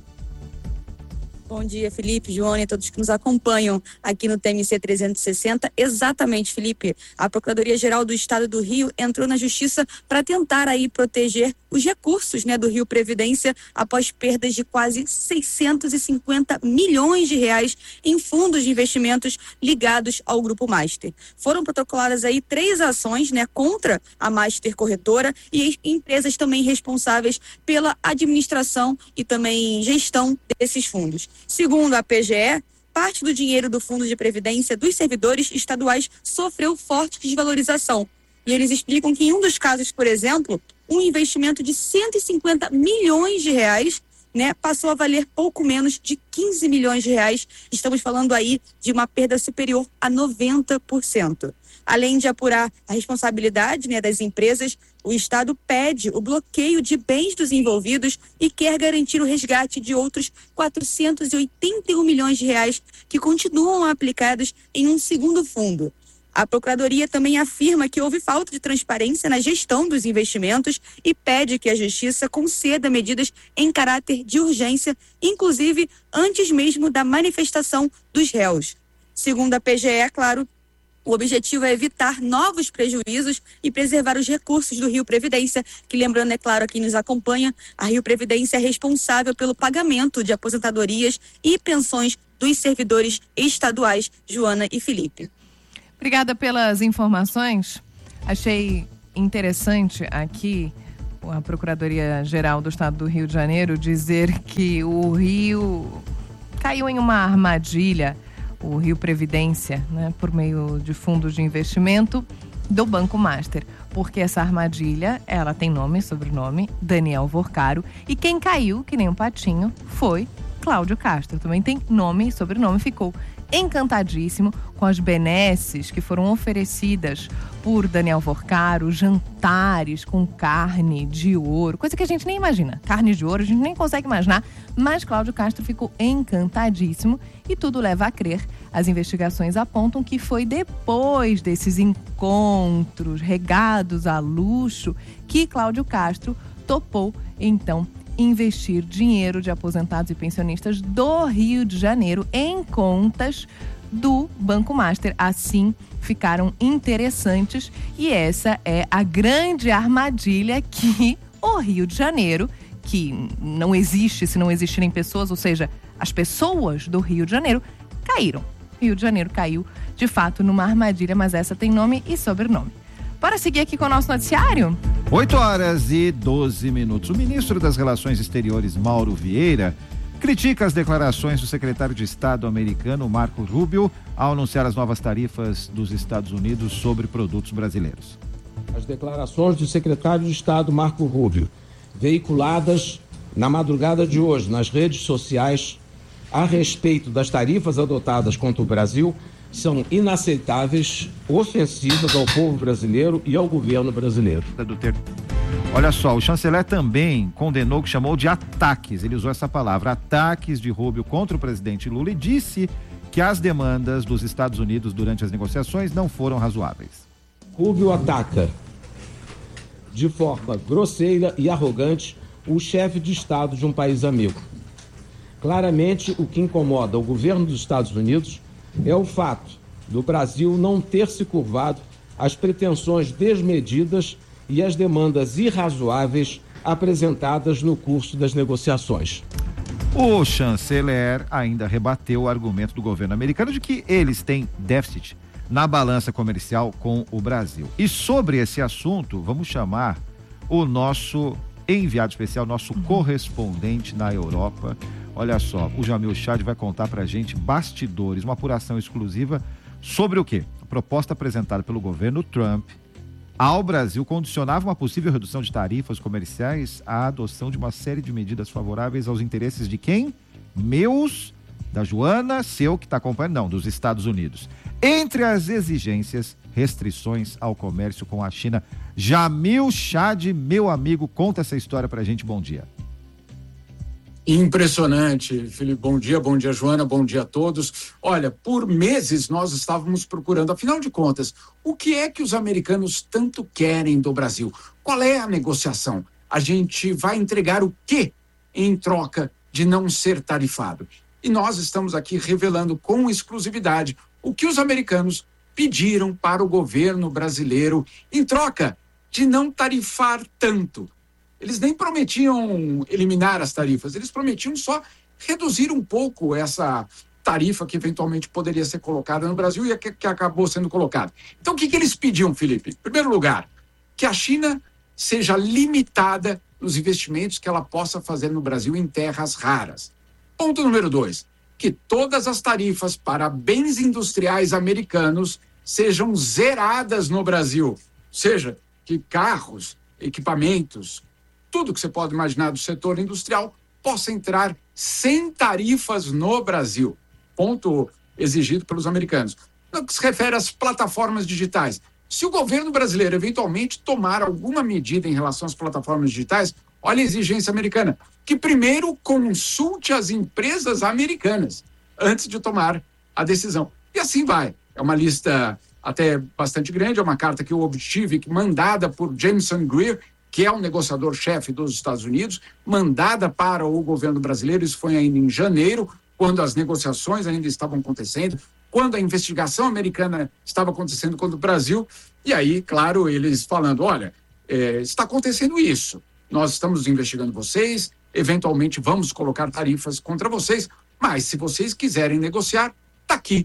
Bom dia, Felipe, Joana e todos que nos acompanham aqui no T M C trezentos e sessenta. Exatamente, Felipe. A Procuradoria-Geral do Estado do Rio entrou na Justiça para tentar aí proteger os recursos, né, do Rio Previdência após perdas de quase seiscentos e cinquenta milhões de reais em fundos de investimentos ligados ao Grupo Master. Foram protocoladas aí três ações, né, contra a Master Corretora e empresas também responsáveis pela administração e também gestão desses fundos. Segundo a P G E, parte do dinheiro do Fundo de Previdência dos servidores estaduais sofreu forte desvalorização. E eles explicam que em um dos casos, por exemplo, um investimento de cento e cinquenta milhões de reais, né, passou a valer pouco menos de quinze milhões de reais. Estamos falando aí de uma perda superior a noventa por cento. Além de apurar a responsabilidade, né, das empresas, o Estado pede o bloqueio de bens dos envolvidos e quer garantir o resgate de outros quatrocentos e oitenta e um milhões de reais que continuam aplicados em um segundo fundo. A Procuradoria também afirma que houve falta de transparência na gestão dos investimentos e pede que a Justiça conceda medidas em caráter de urgência, inclusive antes mesmo da manifestação dos réus. Segundo a P G E, é claro, o objetivo é evitar novos prejuízos e preservar os recursos do Rio Previdência, que, lembrando, é claro, a quem nos acompanha, a Rio Previdência é responsável pelo pagamento de aposentadorias e pensões dos servidores estaduais. Joana e Felipe. Obrigada pelas informações. Achei interessante aqui a Procuradoria-Geral do Estado do Rio de Janeiro dizer que o Rio caiu em uma armadilha, o Rio Previdência, né, por meio de fundos de investimento do Banco Master, porque essa armadilha, ela tem nome e sobrenome, Daniel Vorcaro, e quem caiu, que nem um patinho, foi Cláudio Castro. Também tem nome e sobrenome, ficou encantadíssimo com as benesses que foram oferecidas por Daniel Vorcaro, jantares com carne de ouro, coisa que a gente nem imagina. Carne de ouro a gente nem consegue imaginar, mas Cláudio Castro ficou encantadíssimo e tudo leva a crer. As investigações apontam que foi depois desses encontros regados a luxo que Cláudio Castro topou, então, investir dinheiro de aposentados e pensionistas do Rio de Janeiro em contas do Banco Master. Assim ficaram interessantes e essa é a grande armadilha que o Rio de Janeiro que não existe se não existirem pessoas, ou seja, as pessoas do Rio de Janeiro caíram. Rio de Janeiro caiu, de fato, numa armadilha, mas essa tem nome e sobrenome. Bora seguir aqui com o nosso noticiário? oito horas e doze minutos. O ministro das Relações Exteriores, Mauro Vieira, critica as declarações do secretário de Estado americano, Marco Rubio, ao anunciar as novas tarifas dos Estados Unidos sobre produtos brasileiros. As declarações do secretário de Estado, Marco Rubio, veiculadas na madrugada de hoje nas redes sociais a respeito das tarifas adotadas contra o Brasil, são inaceitáveis, ofensivas ao povo brasileiro e ao governo brasileiro. Olha só, o chanceler também condenou o que chamou de ataques, ele usou essa palavra, ataques de Rubio contra o presidente Lula, e disse que as demandas dos Estados Unidos durante as negociações não foram razoáveis. Rubio ataca de forma grosseira e arrogante o chefe de Estado de um país amigo. Claramente, o que incomoda o governo dos Estados Unidos é o fato do Brasil não ter se curvado às pretensões desmedidas e às demandas irrazoáveis apresentadas no curso das negociações. O chanceler ainda rebateu o argumento do governo americano de que eles têm déficit na balança comercial com o Brasil. E sobre esse assunto, vamos chamar o nosso enviado especial, nosso correspondente na Europa. Olha só, o Jamil Chad vai contar pra gente bastidores, uma apuração exclusiva sobre o quê? A proposta apresentada pelo governo Trump ao Brasil condicionava uma possível redução de tarifas comerciais à adoção de uma série de medidas favoráveis aos interesses de quem? Meus, da Joana, seu que está acompanhando, não, dos Estados Unidos. Entre as exigências, restrições ao comércio com a China. Jamil Chad, meu amigo, conta essa história pra gente, bom dia. Impressionante, Felipe. Bom dia, bom dia, Joana, bom dia a todos. Olha, por meses nós estávamos procurando, afinal de contas, o que é que os americanos tanto querem do Brasil? Qual é a negociação? A gente vai entregar o quê em troca de não ser tarifado? E nós estamos aqui revelando com exclusividade o que os americanos pediram para o governo brasileiro em troca de não tarifar tanto. Eles nem prometiam eliminar as tarifas, eles prometiam só reduzir um pouco essa tarifa que eventualmente poderia ser colocada no Brasil e que, que acabou sendo colocada. Então, o que, que eles pediam, Felipe? Em primeiro lugar, que a China seja limitada nos investimentos que ela possa fazer no Brasil em terras raras. Ponto número dois, que todas as tarifas para bens industriais americanos sejam zeradas no Brasil. Ou seja, que carros, equipamentos, tudo que você pode imaginar do setor industrial possa entrar sem tarifas no Brasil. Ponto exigido pelos americanos. No que se refere às plataformas digitais, se o governo brasileiro eventualmente tomar alguma medida em relação às plataformas digitais, olha a exigência americana, que primeiro consulte as empresas americanas antes de tomar a decisão. E assim vai. É uma lista até bastante grande, é uma carta que eu obtive, mandada por Jameson Greer, que é o negociador-chefe dos Estados Unidos, mandada para o governo brasileiro. Isso foi ainda em janeiro, quando as negociações ainda estavam acontecendo, quando a investigação americana estava acontecendo contra o Brasil. E aí, claro, eles falando, olha, é, está acontecendo isso, nós estamos investigando vocês, eventualmente vamos colocar tarifas contra vocês, mas se vocês quiserem negociar, está aqui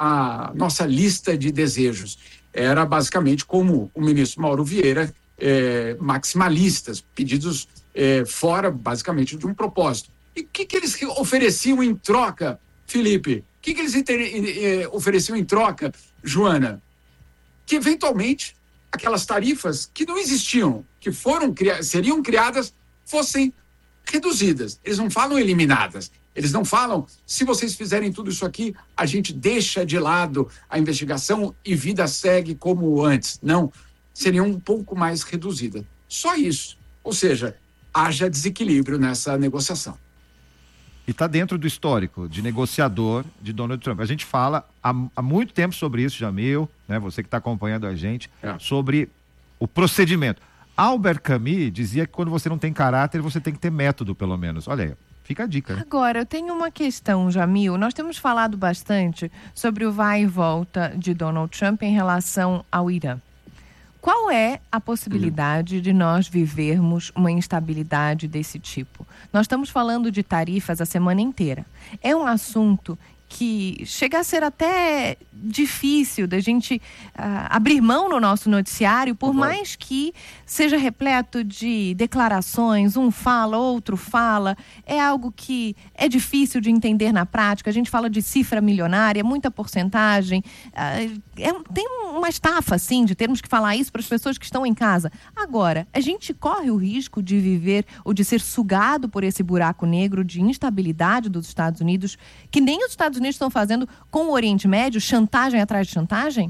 a nossa lista de desejos. Era basicamente como o ministro Mauro Vieira, É, maximalistas, pedidos é, fora, basicamente, de um propósito. E o que, que eles ofereciam em troca, Felipe? O que, que eles é, ofereciam em troca, Joana? Que, eventualmente, aquelas tarifas que não existiam, que foram seriam criadas, fossem reduzidas. Eles não falam eliminadas. Eles não falam, se vocês fizerem tudo isso aqui, a gente deixa de lado a investigação e vida segue como antes. Não. Seria um pouco mais reduzida. Só isso. Ou seja, haja desequilíbrio nessa negociação. E está dentro do histórico de negociador de Donald Trump. A gente fala há, há muito tempo sobre isso, Jamil, né? Você que está acompanhando a gente, é. sobre o procedimento. Albert Camus dizia que quando você não tem caráter, você tem que ter método, pelo menos. Olha aí, fica a dica. Né? Agora, eu tenho uma questão, Jamil. Nós temos falado bastante sobre o vai e volta de Donald Trump em relação ao Irã. Qual é a possibilidade de nós vivermos uma instabilidade desse tipo? Nós estamos falando de tarifas a semana inteira. É um assunto que chega a ser até difícil da gente uh, abrir mão no nosso noticiário, por mais que seja repleto de declarações, um fala, outro fala, é algo que é difícil de entender na prática. A gente fala de cifra milionária, muita porcentagem, uh, é, tem uma estafa, assim, de termos que falar isso para as pessoas que estão em casa. Agora, a gente corre o risco de viver ou de ser sugado por esse buraco negro de instabilidade dos Estados Unidos, que nem os Estados Unidos estão fazendo com o Oriente Médio, chantagem atrás de chantagem?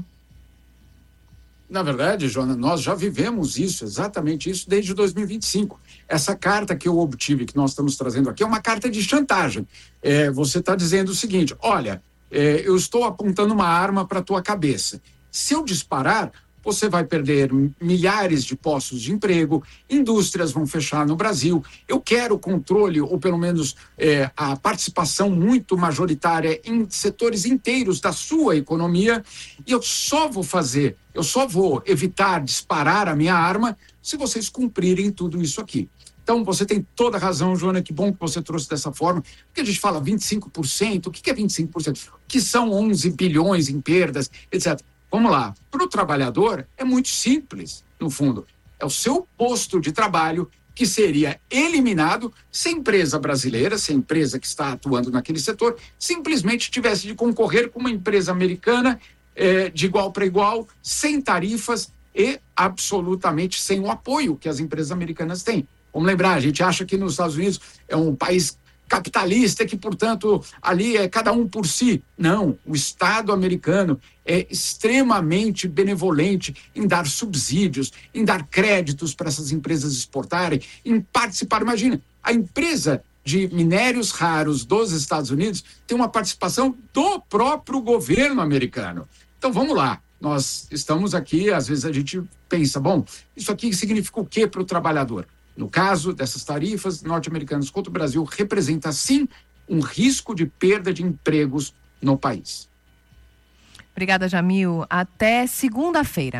Na verdade, Joana, nós já vivemos isso, exatamente isso, desde dois mil e vinte e cinco. Essa carta que eu obtive, que nós estamos trazendo aqui, é uma carta de chantagem. É, você está dizendo o seguinte: olha, é, eu estou apontando uma arma para a tua cabeça. Se eu disparar, você vai perder milhares de postos de emprego, indústrias vão fechar no Brasil. Eu quero controle, ou pelo menos é, a participação muito majoritária em setores inteiros da sua economia, e eu só vou fazer, eu só vou evitar disparar a minha arma se vocês cumprirem tudo isso aqui. Então, você tem toda a razão, Joana, que bom que você trouxe dessa forma, porque a gente fala vinte e cinco por cento, o que é vinte e cinco por cento? O que são onze bilhões em perdas, etcétera. Vamos lá, para o trabalhador é muito simples, no fundo. É o seu posto de trabalho que seria eliminado se a empresa brasileira, se a empresa que está atuando naquele setor, simplesmente tivesse de concorrer com uma empresa americana eh, de igual para igual, sem tarifas e absolutamente sem o apoio que as empresas americanas têm. Vamos lembrar, a gente acha que nos Estados Unidos é um país capitalista, que, portanto, ali é cada um por si. Não, o Estado americano é extremamente benevolente em dar subsídios, em dar créditos para essas empresas exportarem, em participar. Imagina, a empresa de minérios raros dos Estados Unidos tem uma participação do próprio governo americano. Então, vamos lá. Nós estamos aqui, às vezes a gente pensa, bom, isso aqui significa o quê para o trabalhador? No caso dessas tarifas norte-americanas contra o Brasil, representa, sim, um risco de perda de empregos no país. Obrigada, Jamil. Até segunda-feira.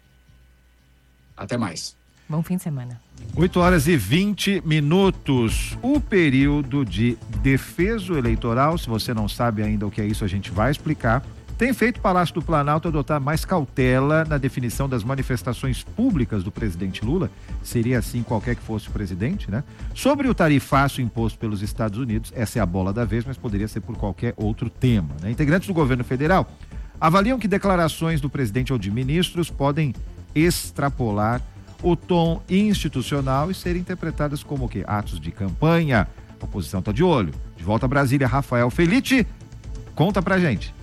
Até mais. Bom fim de semana. oito horas e vinte minutos. O período de defeso eleitoral, se você não sabe ainda o que é isso, a gente vai explicar. Tem feito o Palácio do Planalto adotar mais cautela na definição das manifestações públicas do presidente Lula, seria assim qualquer que fosse o presidente, né? Sobre o tarifaço imposto pelos Estados Unidos, essa é a bola da vez, mas poderia ser por qualquer outro tema, né? Integrantes do governo federal avaliam que declarações do presidente ou de ministros podem extrapolar o tom institucional e serem interpretadas como o quê? Atos de campanha. A oposição está de olho. De volta a Brasília, Rafael Felitti, conta pra gente.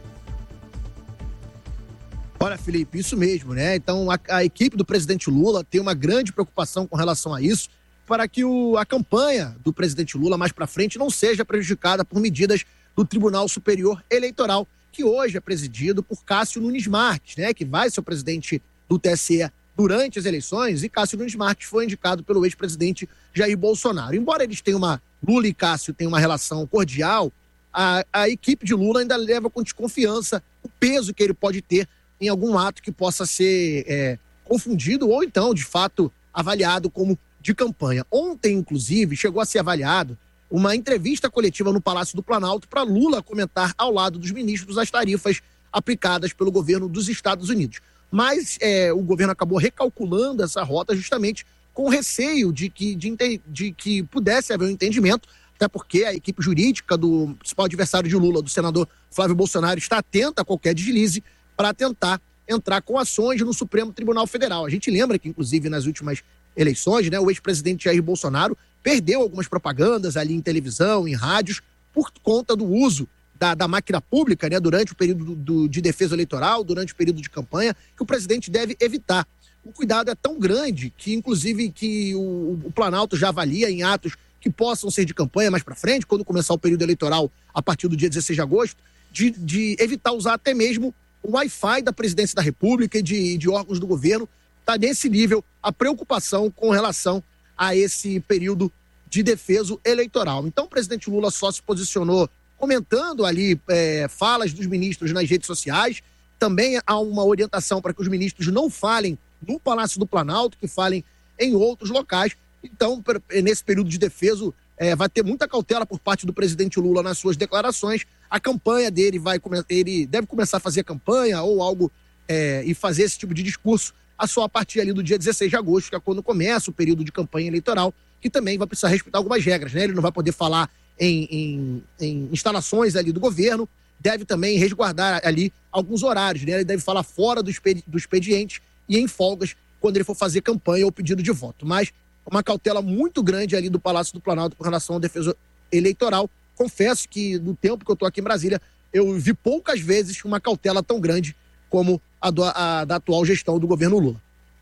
Olha, Felipe, isso mesmo, né? Então, a, a equipe do presidente Lula tem uma grande preocupação com relação a isso, para que o, a campanha do presidente Lula mais para frente não seja prejudicada por medidas do Tribunal Superior Eleitoral, que hoje é presidido por Cássio Nunes Marques, né? Que vai ser o presidente do T S E durante as eleições, e Cássio Nunes Marques foi indicado pelo ex-presidente Jair Bolsonaro. Embora eles tenham uma, Lula e Cássio tenham uma relação cordial, a, a equipe de Lula ainda leva com desconfiança o peso que ele pode ter em algum ato que possa ser é, confundido ou então, de fato, avaliado como de campanha. Ontem, inclusive, chegou a ser avaliado uma entrevista coletiva no Palácio do Planalto para Lula comentar ao lado dos ministros as tarifas aplicadas pelo governo dos Estados Unidos. Mas é, o governo acabou recalculando essa rota justamente com receio de que, de, de que pudesse haver um entendimento, até porque a equipe jurídica do principal adversário de Lula, do senador Flávio Bolsonaro, está atenta a qualquer deslize para tentar entrar com ações no Supremo Tribunal Federal. A gente lembra que, inclusive, nas últimas eleições, né, o ex-presidente Jair Bolsonaro perdeu algumas propagandas ali em televisão, em rádios, por conta do uso da, da máquina pública, né, durante o período do, do, de defesa eleitoral, durante o período de campanha, que o presidente deve evitar. O cuidado é tão grande que, inclusive, que o, o Planalto já avalia em atos que possam ser de campanha mais para frente, quando começar o período eleitoral a partir do dia dezesseis de agosto, de, de evitar usar até mesmo o Wi-Fi da presidência da República e de, de órgãos do governo. Está nesse nível a preocupação com relação a esse período de defeso eleitoral. Então o presidente Lula só se posicionou comentando ali é, falas dos ministros nas redes sociais. Também há uma orientação para que os ministros não falem no Palácio do Planalto, que falem em outros locais. Então, nesse período de defeso, é, vai ter muita cautela por parte do presidente Lula nas suas declarações. A campanha dele vai ele deve começar a fazer campanha ou algo é, e fazer esse tipo de discurso a só a partir ali do dia dezesseis de agosto, que é quando começa o período de campanha eleitoral, que também vai precisar respeitar algumas regras, né? Ele não vai poder falar em, em, em instalações ali do governo, deve também resguardar ali alguns horários, né? Ele deve falar fora do, expedi do expediente e em folgas quando ele for fazer campanha ou pedido de voto. Mas uma cautela muito grande ali do Palácio do Planalto com relação à defesa eleitoral. Confesso que no tempo que eu estou aqui em Brasília, eu vi poucas vezes uma cautela tão grande como a, do, a da atual gestão do governo Lula.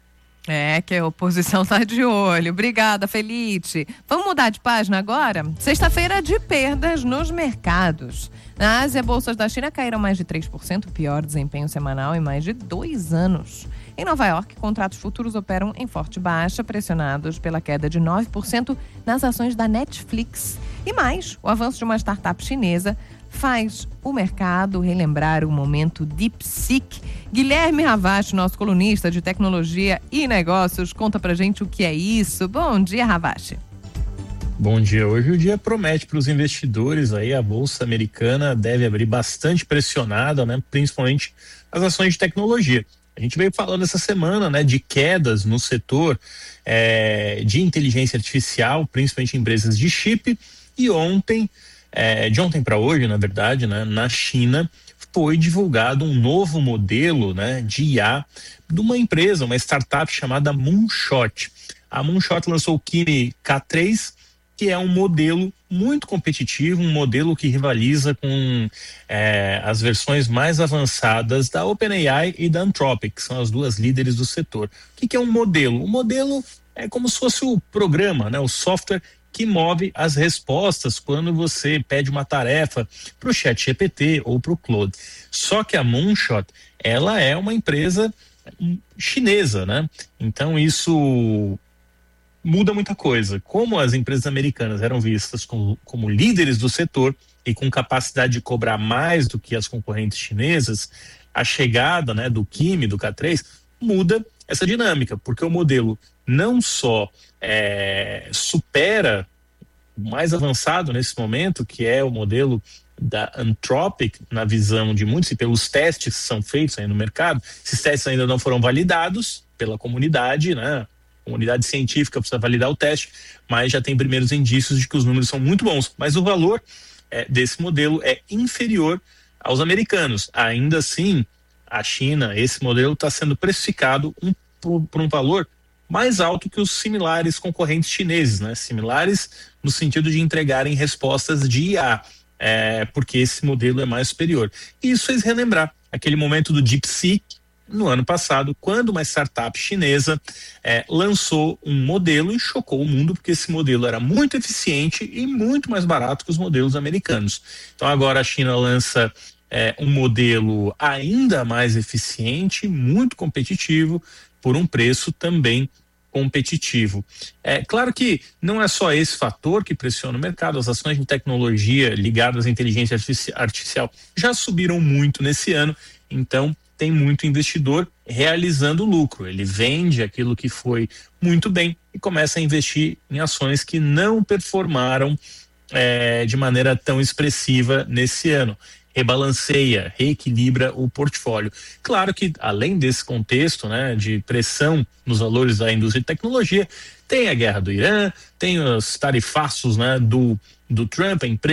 É, que a oposição está de olho. Obrigada, Felite. Vamos mudar de página agora? Sexta-feira de perdas nos mercados. Na Ásia, bolsas da China caíram mais de três por cento, pior desempenho semanal em mais de dois anos. Em Nova York, contratos futuros operam em forte baixa, pressionados pela queda de nove por cento nas ações da Netflix. E mais, o avanço de uma startup chinesa faz o mercado relembrar o momento DeepSeek. Guilherme Ravache, nosso colunista de tecnologia e negócios, conta pra gente o que é isso. Bom dia, Ravache. Bom dia. Hoje o dia promete para os investidores aí, a bolsa americana deve abrir bastante pressionada, né? Principalmente as ações de tecnologia. A gente veio falando essa semana, né, de quedas no setor é, de inteligência artificial, principalmente em empresas de chip, e ontem, é, de ontem para hoje, na verdade, né, na China, foi divulgado um novo modelo, né, de I A de uma empresa, uma startup chamada Moonshot. A Moonshot lançou o Kimi K três, que é um modelo muito competitivo, um modelo que rivaliza com é, as versões mais avançadas da OpenAI e da Anthropic, que são as duas líderes do setor. O que, que é um modelo? O modelo é como se fosse o programa, né, o software que move as respostas quando você pede uma tarefa para o ChatGPT ou para o Claude. Só que a Moonshot, ela é uma empresa chinesa, né? Então isso muda muita coisa. Como as empresas americanas eram vistas como, como líderes do setor e com capacidade de cobrar mais do que as concorrentes chinesas, a chegada, né, do Kimi, do K três, muda essa dinâmica, porque o modelo não só é, supera o mais avançado nesse momento, que é o modelo da Anthropic, na visão de muitos, e pelos testes que são feitos aí no mercado. Esses testes ainda não foram validados pela comunidade, né? A comunidade científica precisa validar o teste, mas já tem primeiros indícios de que os números são muito bons. Mas o valor é, desse modelo é inferior aos americanos. Ainda assim, a China, esse modelo está sendo precificado um, por, por um valor mais alto que os similares concorrentes chineses, né? Similares no sentido de entregarem respostas de I A, é, porque esse modelo é mais superior. E isso fez relembrar aquele momento do DeepSeek, no ano passado, quando uma startup chinesa é, lançou um modelo e chocou o mundo, porque esse modelo era muito eficiente e muito mais barato que os modelos americanos. Então agora a China lança é, um modelo ainda mais eficiente, muito competitivo, por um preço também competitivo. É claro que não é só esse fator que pressiona o mercado. As ações de tecnologia ligadas à inteligência artificial já subiram muito nesse ano, então tem muito investidor realizando lucro. Ele vende aquilo que foi muito bem e começa a investir em ações que não performaram é, de maneira tão expressiva nesse ano. Rebalanceia, reequilibra o portfólio. Claro que, além desse contexto, né, de pressão nos valores da indústria de tecnologia, tem a guerra do Irã, tem os tarifaços, né, do, do Trump, a empresa